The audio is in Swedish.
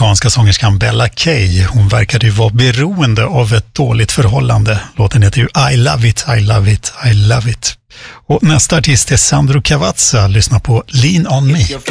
amerikanska sångerskan Bella Kay. Hon verkade ju vara beroende av ett dåligt förhållande. Låten heter ju I Love It, I Love It, I Love It. Och nästa artist är Sandro Cavazza. Lyssna på Lean On Me.